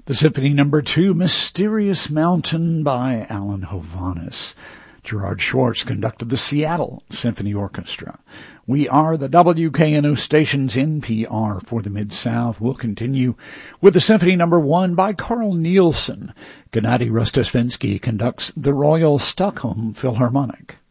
The Symphony No. 2, Mysterious Mountain by Alan Hovhaness. Gerard Schwartz conducted the Seattle Symphony Orchestra. We are the WKNO station's NPR for the Mid-South. We'll continue with the Symphony No. 1 by Carl Nielsen. Gennady Rostoshvinsky conducts the Royal Stockholm Philharmonic.